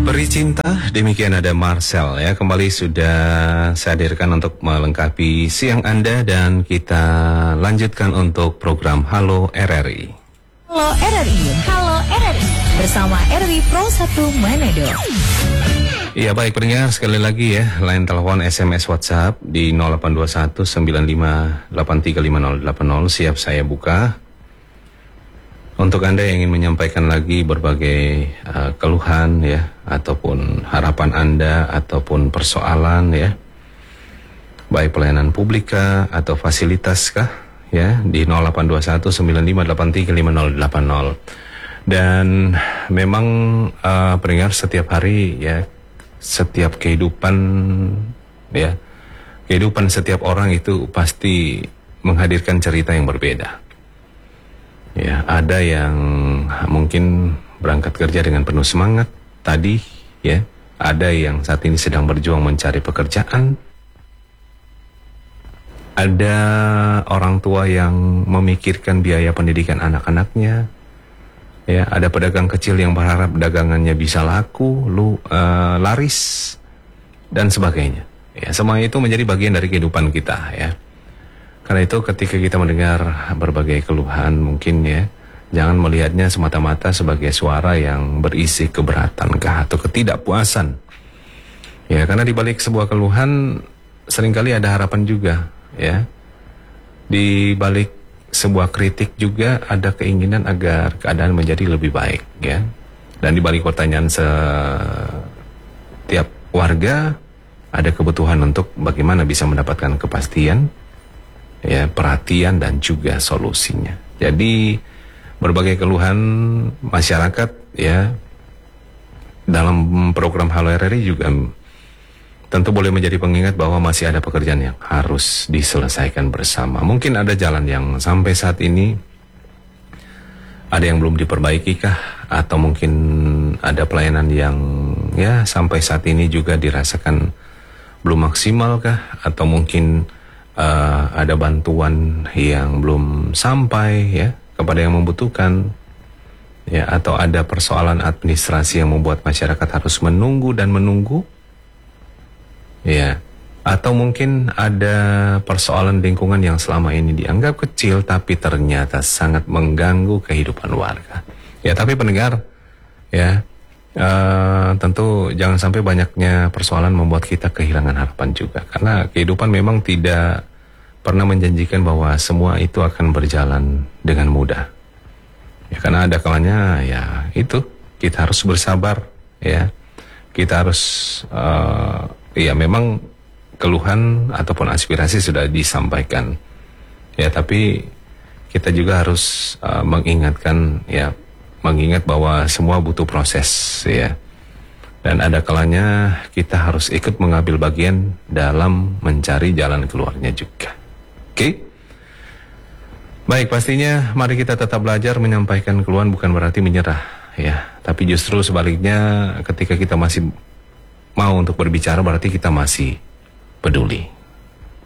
Peri Cinta, demikian ada Marcel ya. Kembali sudah saya hadirkan untuk melengkapi siang Anda dan kita lanjutkan untuk program Halo RRI. Halo RRI, Halo RRI bersama RRI Pro 1 Manado. Iya baik pendengar, sekali lagi ya, line telepon SMS WhatsApp di 0821 95835080 siap saya buka. Untuk Anda yang ingin menyampaikan lagi berbagai keluhan ya, ataupun harapan Anda, ataupun persoalan ya, baik pelayanan publik kah, atau fasilitas kah ya, di 0821 95835080. Dan memang pendengar setiap hari ya, setiap kehidupan ya, kehidupan setiap orang itu pasti menghadirkan cerita yang berbeda. Ya, ada yang mungkin berangkat kerja dengan penuh semangat tadi, ya. Ada yang saat ini sedang berjuang mencari pekerjaan. Ada orang tua yang memikirkan biaya pendidikan anak-anaknya. Ya, ada pedagang kecil yang berharap dagangannya bisa laku, laris, dan sebagainya. Ya, semua itu menjadi bagian dari kehidupan kita, ya. Karena itu ketika kita mendengar berbagai keluhan mungkin ya, jangan melihatnya semata-mata sebagai suara yang berisi keberatan-kah atau ketidakpuasan. Ya, karena di balik sebuah keluhan seringkali ada harapan juga ya. Di balik sebuah kritik juga ada keinginan agar keadaan menjadi lebih baik ya. Dan di balik pertanyaan setiap warga ada kebutuhan untuk bagaimana bisa mendapatkan kepastian ya, perhatian dan juga solusinya. Jadi berbagai keluhan masyarakat ya dalam program Halo RRI juga tentu boleh menjadi pengingat bahwa masih ada pekerjaan yang harus diselesaikan bersama. Mungkin ada jalan yang sampai saat ini ada yang belum diperbaiki kah, atau mungkin ada pelayanan yang ya sampai saat ini juga dirasakan belum maksimal kah, atau mungkin ada bantuan yang belum sampai ya kepada yang membutuhkan ya, atau ada persoalan administrasi yang membuat masyarakat harus menunggu dan menunggu ya, atau mungkin ada persoalan lingkungan yang selama ini dianggap kecil tapi ternyata sangat mengganggu kehidupan warga ya. Tapi pendengar ya, tentu jangan sampai banyaknya persoalan membuat kita kehilangan harapan juga, karena kehidupan memang tidak pernah menjanjikan bahwa semua itu akan berjalan dengan mudah ya, karena ada kalanya ya itu kita harus bersabar ya, kita harus ya memang keluhan ataupun aspirasi sudah disampaikan ya, tapi kita juga harus mengingatkan ya, mengingat bahwa semua butuh proses ya, dan ada kalanya kita harus ikut mengambil bagian dalam mencari jalan keluarnya juga. Oke? Baik, pastinya mari kita tetap belajar. Menyampaikan keluhan bukan berarti menyerah ya, tapi justru sebaliknya, ketika kita masih mau untuk berbicara berarti kita masih peduli.